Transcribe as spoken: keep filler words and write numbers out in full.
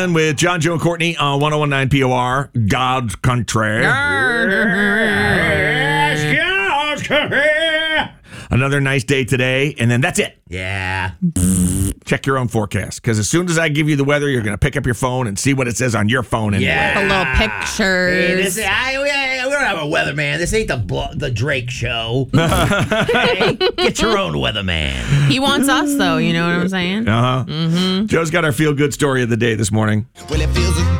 With John, Joe, and Courtney on one oh one point nine P O R, God's Country. Another nice day today, and then that's it. Yeah. Check your own forecast, because as soon as I give you the weather, you're going to pick up your phone and see what it says on your phone. Anyway. Yeah. The little pictures. Hey, this, I, we, we don't have a weatherman. This ain't the blo- the Drake show. Hey, get your own weatherman. He wants us, though. You know what I'm saying? Uh-huh. Mm-hmm. Joe's got our feel-good story of the day this morning. Well, it feels